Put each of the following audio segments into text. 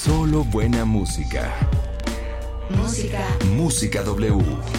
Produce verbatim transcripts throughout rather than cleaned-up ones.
Solo buena música. Música. Música W.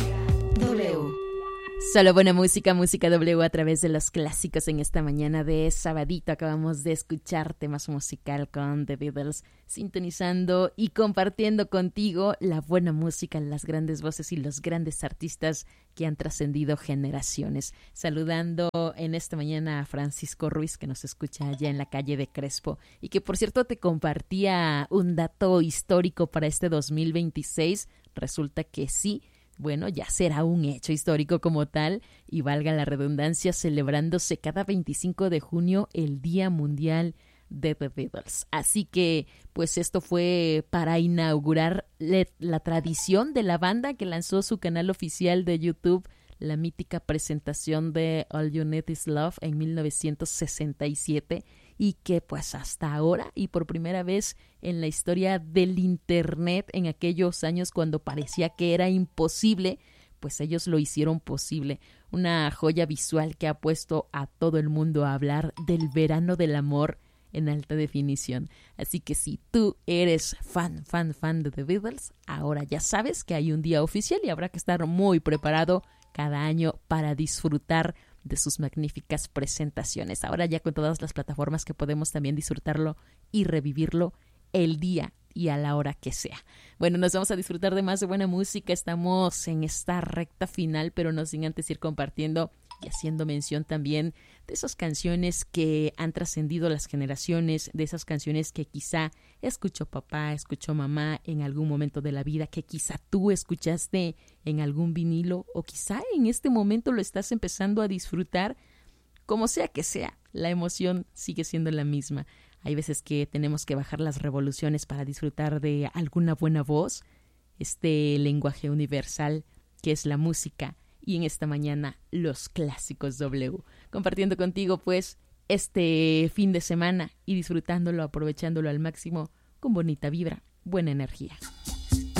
W. Solo buena música, música W a través de los clásicos en esta mañana de sabadito. Acabamos de escuchar temas musical con The Beatles, sintonizando y compartiendo contigo la buena música, las grandes voces y los grandes artistas que han trascendido generaciones. Saludando en esta mañana a Francisco Ruiz, que nos escucha allá en la calle de Crespo y que, por cierto, te compartía un dato histórico para este dos mil veintiséis. Resulta que sí, bueno, ya será un hecho histórico como tal, y valga la redundancia, celebrándose cada veinticinco de junio el Día Mundial de The Beatles. Así que, pues esto fue para inaugurar le- la tradición de la banda que lanzó su canal oficial de YouTube, la mítica presentación de All You Need Is Love en mil novecientos sesenta y siete, y que pues hasta ahora y por primera vez en la historia del internet, en aquellos años cuando parecía que era imposible, pues ellos lo hicieron posible. Una joya visual que ha puesto a todo el mundo a hablar del verano del amor en alta definición. Así que si tú eres fan, fan, fan de The Beatles, ahora ya sabes que hay un día oficial y habrá que estar muy preparado cada año para disfrutar de sus magníficas presentaciones. Ahora ya con todas las plataformas que podemos también disfrutarlo y revivirlo el día y a la hora que sea. Bueno, nos vamos a disfrutar de más de buena música. Estamos en esta recta final, pero no sin antes ir compartiendo y haciendo mención también de esas canciones que han trascendido las generaciones, de esas canciones que quizá escuchó papá, escuchó mamá en algún momento de la vida, que quizá tú escuchaste en algún vinilo o quizá en este momento lo estás empezando a disfrutar. Como sea que sea, la emoción sigue siendo la misma. Hay veces que tenemos que bajar las revoluciones para disfrutar de alguna buena voz, este lenguaje universal que es la música. Y en esta mañana, los clásicos W. Compartiendo contigo, pues, este fin de semana y disfrutándolo, aprovechándolo al máximo con bonita vibra, buena energía.